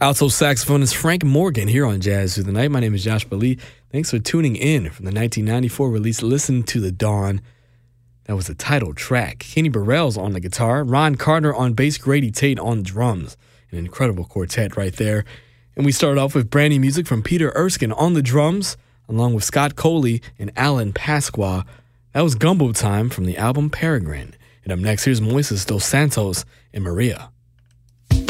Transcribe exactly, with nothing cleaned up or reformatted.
Alto saxophonist Frank Morgan here on Jazz Through the Night. My name is Josh Bali. Thanks for tuning in from the nineteen ninety-four release Listen to the Dawn. That was the title track. Kenny Burrell's on the guitar, Ron Carter on bass, Grady Tate on drums. An incredible quartet right there. And we started off with brand new music from Peter Erskine on the drums, along with Scott Coley and Alan Pasqua. That was Gumbo Time from the album Peregrine. And up next, here's Moises dos Santos and Maria.